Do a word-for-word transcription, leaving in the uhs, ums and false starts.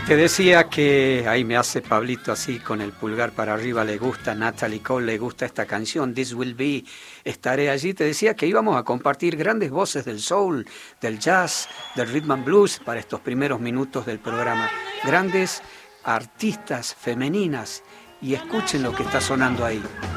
te decía que, ahí me hace Pablito así con el pulgar para arriba, le gusta Natalie Cole, le gusta esta canción, This Will Be, estaré allí. Te decía que íbamos a compartir grandes voces del soul, del jazz, del rhythm and blues para estos primeros minutos del programa. Grandes artistas femeninas, y escuchen lo que está sonando ahí.